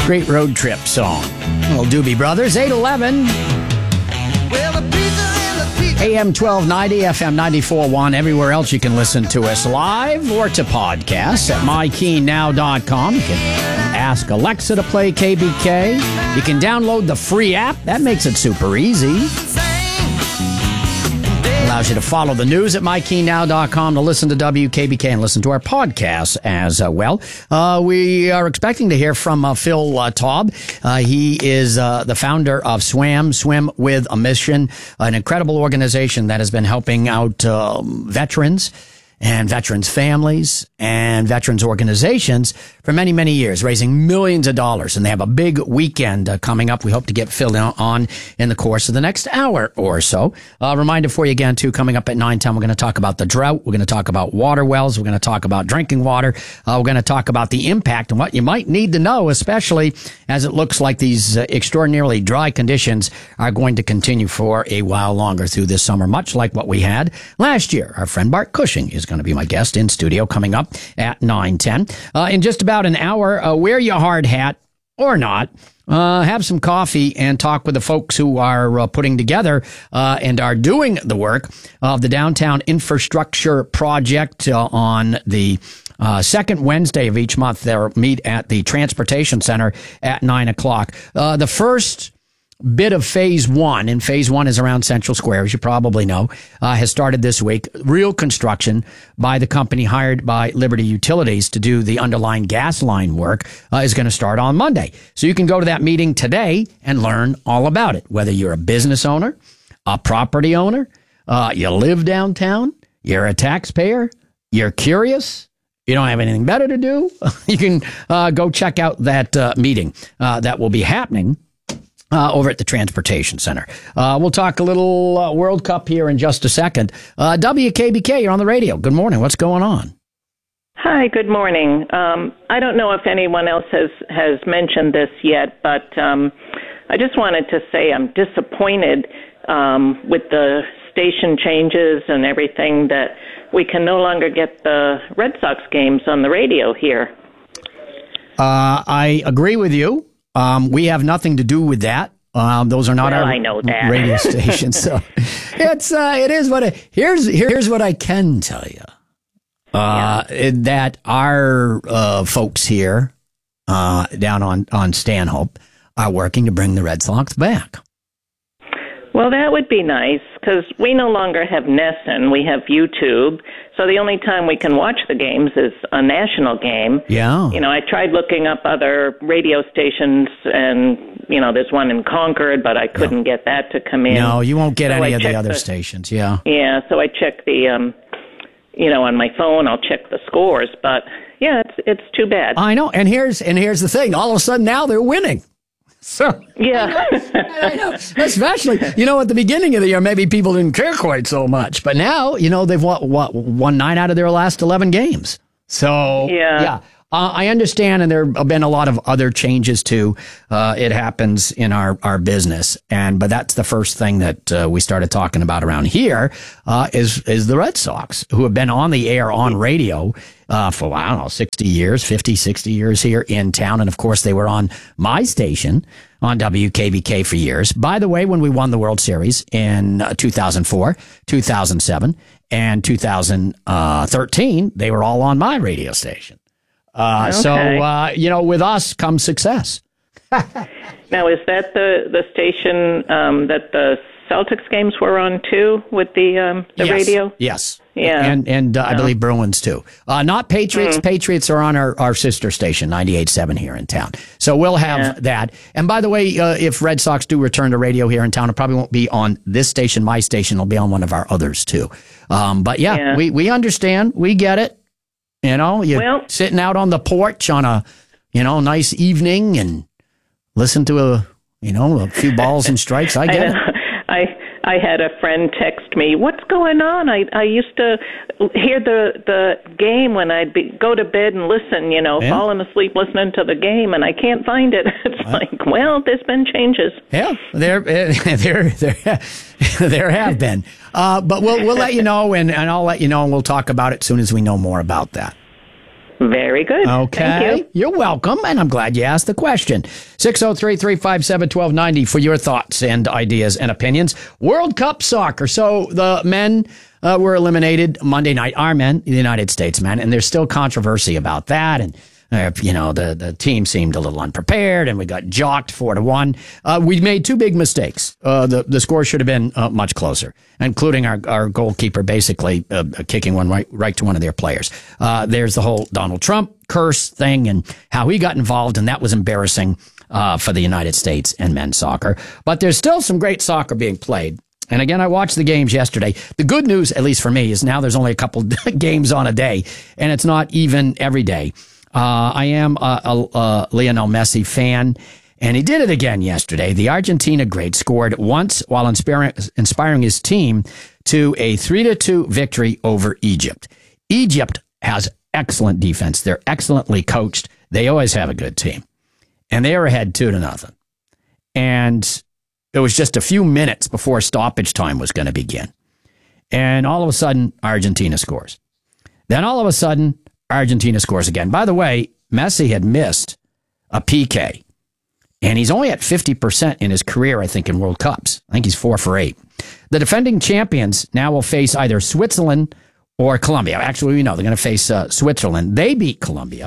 Great road trip song. Little Doobie Brothers, 811. AM 1290, FM 94.1. Everywhere else you can listen to us live or to podcasts at mykeennow.com. You can ask Alexa to play KBK. You can download the free app. That makes it super easy. Allows you to follow the news at mykeennow.com, to listen to WKBK and listen to our podcasts as well. We are expecting to hear from Phil Taub. He is the founder of SWAM, Swim with a Mission, an incredible organization that has been helping out veterans and veterans' families and veterans' organizations for many, many years, raising millions of dollars. And they have a big weekend coming up. We hope to get Phil on in the course of the next hour or so. Reminder for you again, too, coming up at 9:10, we're going to talk about the drought. We're going to talk about water wells. We're going to talk about drinking water. We're going to talk about the impact and what you might need to know, especially as it looks like these extraordinarily dry conditions are going to continue for a while longer through this summer, much like what we had last year. Our friend Bart Cushing is going to be my guest in studio coming up at 9:10. In just about an hour, wear your hard hat or not. Have some coffee and talk with the folks who are putting together and are doing the work of the Downtown Infrastructure Project on the second Wednesday of each month. They'll meet at the Transportation Center at 9 o'clock. The first bit of phase one, and phase one is around Central Square, as you probably know, has started this week. Real construction by the company hired by Liberty Utilities to do the underlying gas line work is going to start on Monday. So you can go to that meeting today and learn all about it, whether you're a business owner, a property owner, you live downtown, you're a taxpayer, you're curious, you don't have anything better to do, you can go check out that meeting that will be happening over at the Transportation Center. We'll talk a little World Cup here in just a second. WKBK, you're on the radio. Good morning. What's going on? Hi, good morning. I don't know if anyone else has mentioned this yet, but I just wanted to say I'm disappointed with the station changes and everything that we can no longer get the Red Sox games on the radio here. I agree with you. We have nothing to do with that. Those are not our I know that. radio stations. So it is what here's what I can tell you. That our folks here down on Stanhope are working to bring the Red Sox back. Well, that would be nice, because we no longer have NESN. We have YouTube. So the only time we can watch the games is a national game. Yeah. You know, I tried looking up other radio stations, and, you know, there's one in Concord, but I couldn't get that to come in. No, you won't get any of the other stations, yeah. Yeah, so I checked the, you know, on my phone, I'll check the scores. But, yeah, it's too bad. I know, and here's the thing. All of a sudden now they're winning. So yeah, I know. Especially, you know, at the beginning of the year, maybe people didn't care quite so much, but now, you know, they've won 9 out of their last 11 games. So yeah. I understand, and there have been a lot of other changes too. It happens in our business, but that's the first thing that we started talking about around here is the Red Sox, who have been on the air on radio for, I don't know, 60 years here in town. And of course, they were on my station on WKBK for years. By the way, when we won the World Series in 2004, 2007, and 2013, they were all on my radio station. Okay. So, you know, with us comes success. Now, is that the station that the Celtics games were on too, with the yes. radio? Yes. Yeah. And I believe Bruins too. Not Patriots. Patriots are on our sister station, 98.7 here in town. So we'll have that. And by the way, if Red Sox do return to radio here in town, it probably won't be on this station, my station. It'll be on one of our others too. But we understand. We get it. You know, you're sitting out on the porch on a, you know, nice evening and listen to a few balls and strikes. I get it. I had a friend text me, "What's going on? I used to hear the game when I'd go to bed and listen, you know, falling asleep listening to the game, and I can't find it." It's like, well, there's been changes. Yeah, there have been. But we'll let you know, and I'll let you know, and we'll talk about it as soon as we know more about that. Very good. Okay. Thank you. You're welcome, and I'm glad you asked the question. 603-357-1290 for your thoughts and ideas and opinions. World Cup soccer. So the men were eliminated Monday night. Our men, the United States men, and there's still controversy about that. And the team seemed a little unprepared, and we got jocked 4-1. We made two big mistakes. The score should have been much closer, including our goalkeeper basically kicking one right to one of their players. There's the whole Donald Trump curse thing and how he got involved, and that was embarrassing for the United States and men's soccer. But there's still some great soccer being played. And again, I watched the games yesterday. The good news, at least for me, is now there's only a couple games on a day, and it's not even every day. I am a Lionel Messi fan, and he did it again yesterday. The Argentina great scored once while inspiring his team to a 3-2 victory over Egypt. Egypt has excellent defense. They're excellently coached. They always have a good team. And they were ahead 2-0. And it was just a few minutes before stoppage time was going to begin. And all of a sudden, Argentina scores. Then all of a sudden, Argentina scores again. By the way, Messi had missed a PK, and he's only at 50% in his career, I think, in World Cups. I think he's 4 for 8. The defending champions now will face either Switzerland or Colombia. Actually, we know they're going to face Switzerland. They beat Colombia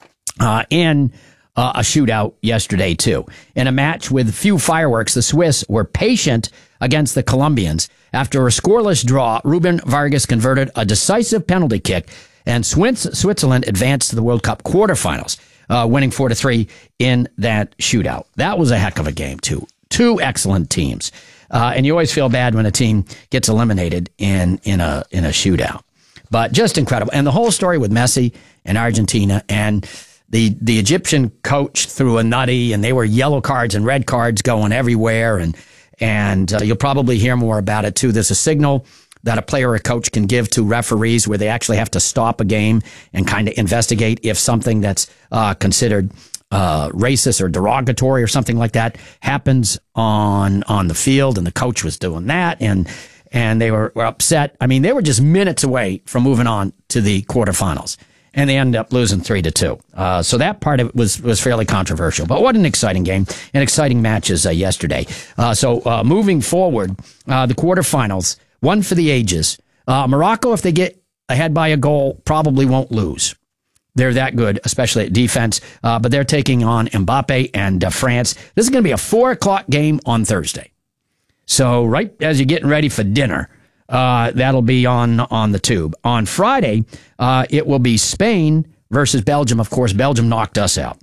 in a shootout yesterday, too. In a match with few fireworks, the Swiss were patient against the Colombians. After a scoreless draw, Ruben Vargas converted a decisive penalty kick, and Switzerland advanced to the World Cup quarterfinals, winning 4-3 in that shootout. That was a heck of a game, too. Two excellent teams. And you always feel bad when a team gets eliminated in a shootout. But just incredible. And the whole story with Messi and Argentina, and the Egyptian coach threw a nutty, and they were yellow cards and red cards going everywhere. And you'll probably hear more about it, too. There's a signal that a player or a coach can give to referees where they actually have to stop a game and kind of investigate if something that's considered racist or derogatory or something like that happens on the field. And the coach was doing that, and they were upset. I mean, they were just minutes away from moving on to the quarterfinals, and they ended up losing 3-2. So that part of it was fairly controversial. But what an exciting game and exciting matches yesterday. So moving forward, the quarterfinals. One for the ages. Morocco, if they get ahead by a goal, probably won't lose. They're that good, especially at defense. But they're taking on Mbappe and France. This is going to be a 4:00 game on Thursday. So right as you're getting ready for dinner, that'll be on the tube. On Friday, it will be Spain versus Belgium. Of course, Belgium knocked us out.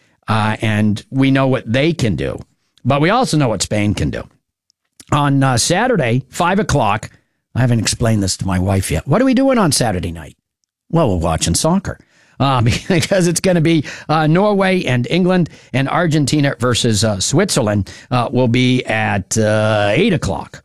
And we know what they can do. But we also know what Spain can do. On Saturday, 5:00, I haven't explained this to my wife yet. What are we doing on Saturday night? Well, we're watching soccer because it's going to be Norway and England, and Argentina versus Switzerland will be at 8:00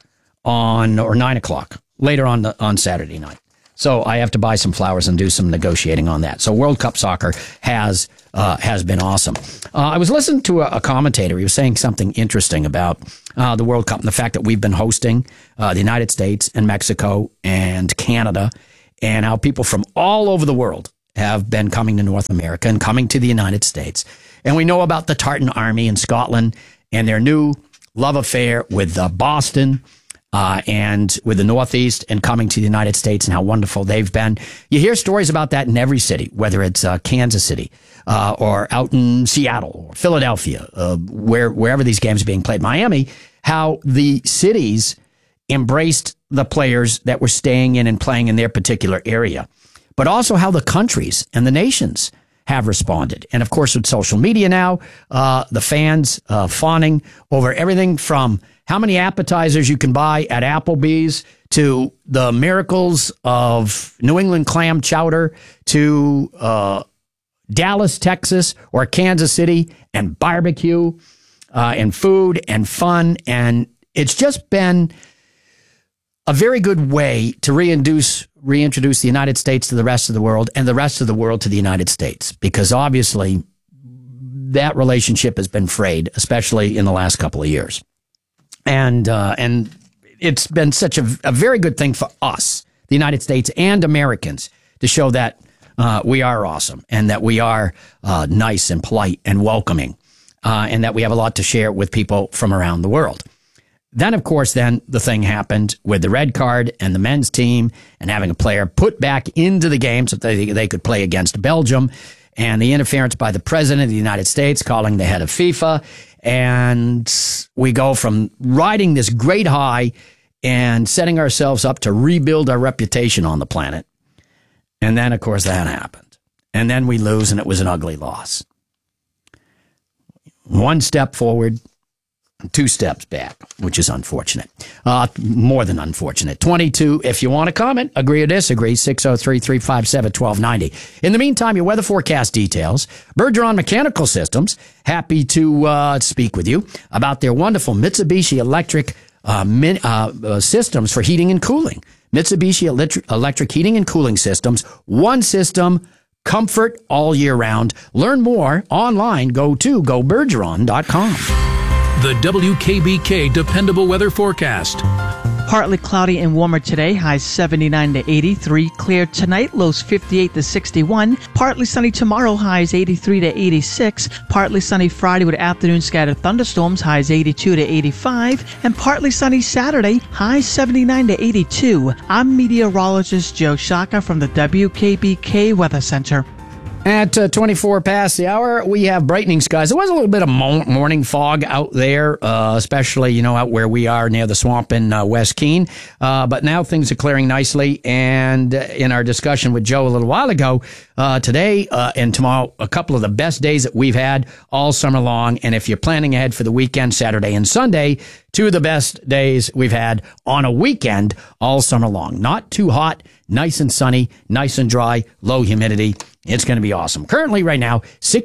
or 9:00 later on Saturday night. So I have to buy some flowers and do some negotiating on that. So World Cup soccer has been awesome. I was listening to a commentator. He was saying something interesting about the World Cup and the fact that we've been hosting the United States and Mexico and Canada, and how people from all over the world have been coming to North America and coming to the United States. And we know about the Tartan Army in Scotland and their new love affair with Boston and with the Northeast, and coming to the United States, and how wonderful they've been. You hear stories about that in every city, whether it's Kansas City or out in Seattle or Philadelphia, wherever these games are being played, Miami, how the cities embraced the players that were staying in and playing in their particular area, but also how the countries and the nations have responded. And of course, with social media now, the fans fawning over everything from how many appetizers you can buy at Applebee's to the miracles of New England clam chowder to Dallas, Texas, or Kansas City, and barbecue and food and fun. And it's just been a very good way to reintroduce the United States to the rest of the world, and the rest of the world to the United States, because obviously that relationship has been frayed, especially in the last couple of years. And it's been such a very good thing for us, the United States and Americans, to show that we are awesome, and that we are nice and polite and welcoming, and that we have a lot to share with people from around the world. Then, of course, the thing happened with the red card and the men's team and having a player put back into the game so that they could play against Belgium, and the interference by the president of the United States calling the head of FIFA. And we go from riding this great high and setting ourselves up to rebuild our reputation on the planet. And then, of course, that happened. And then we lose, and it was an ugly loss. One step forward, 2 steps back, which is unfortunate. More than unfortunate. 22, if you want to comment, agree or disagree, 603-357-1290. In the meantime, your weather forecast details. Bergeron Mechanical Systems, happy to speak with you about their wonderful Mitsubishi electric systems for heating and cooling. Mitsubishi electric heating and cooling systems. One system, comfort all year round. Learn more online. Go to gobergeron.com. The WKBK Dependable Weather Forecast. Partly cloudy and warmer today, highs 79 to 83. Clear tonight, lows 58 to 61. Partly sunny tomorrow, highs 83 to 86. Partly sunny Friday with afternoon scattered thunderstorms, highs 82 to 85. And partly sunny Saturday, highs 79 to 82. I'm meteorologist Joe Shaka from the WKBK Weather Center. At 24 past the hour, we have brightening skies. There was a little bit of morning fog out there, especially, out where we are near the swamp in West Keene. But now things are clearing nicely. And in our discussion with Joe a little while ago, today and tomorrow, a couple of the best days that we've had all summer long. And if you're planning ahead for the weekend, Saturday and Sunday, 2 of the best days we've had on a weekend all summer long. Not too hot, nice and sunny, nice and dry, low humidity. It's going to be awesome. Currently, right now,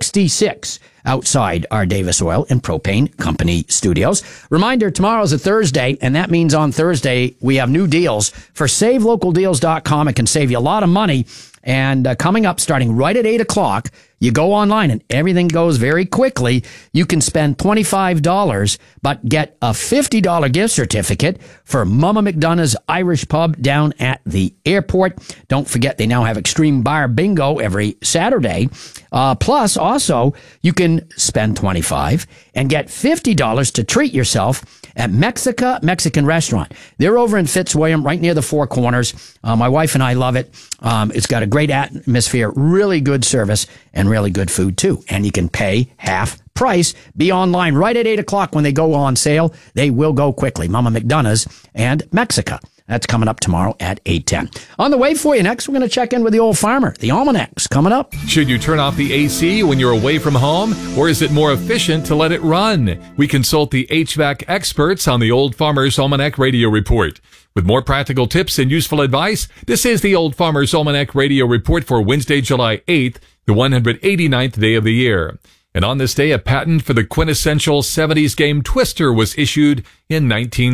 66 outside our Davis Oil and Propane Company studios. Reminder, tomorrow's a Thursday, and that means on Thursday, we have new deals for SaveLocalDeals.com. It can save you a lot of money. And coming up, starting right at 8 o'clock, you go online and everything goes very quickly. You can spend $25, but get a $50 gift certificate for Mama McDonough's Irish Pub down at the airport. Don't forget, they now have Extreme Bar Bingo every Saturday. Plus, also, you can spend $25 and get $50 to treat yourself at Mexica Mexican Restaurant. They're over in Fitzwilliam, right near the Four Corners. My wife and I love it. It's got a great atmosphere, really good service, and really good food, too. And you can pay half price. Be online right at 8 o'clock when they go on sale. They will go quickly. Mama McDonough's and Mexica. That's coming up tomorrow at 8:10. On the way for you next, we're going to check in with the old farmer. The Almanac's coming up. Should you turn off the AC when you're away from home, or is it more efficient to let it run? We consult the HVAC experts on the Old Farmer's Almanac Radio Report. With more practical tips and useful advice, this is the Old Farmer's Almanac Radio Report for Wednesday, July 8th, the 189th day of the year. And on this day, a patent for the quintessential 70s game Twister was issued in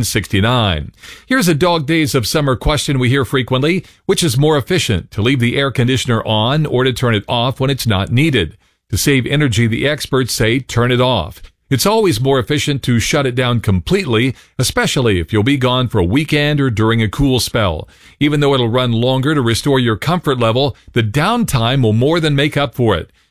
1969. Here's a dog days of summer question we hear frequently. Which is more efficient, to leave the air conditioner on or to turn it off when it's not needed? To save energy, the experts say turn it off. It's always more efficient to shut it down completely, especially if you'll be gone for a weekend or during a cool spell. Even though it'll run longer to restore your comfort level, the downtime will more than make up for it.